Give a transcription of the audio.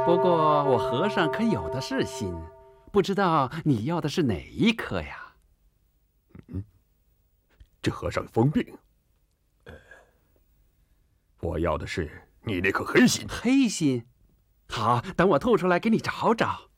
不过我和尚可有的是心，不知道你要的是哪一颗呀？ 这和尚疯病。我要的是你那颗黑心。 黑心？好，等我吐出来给你找找。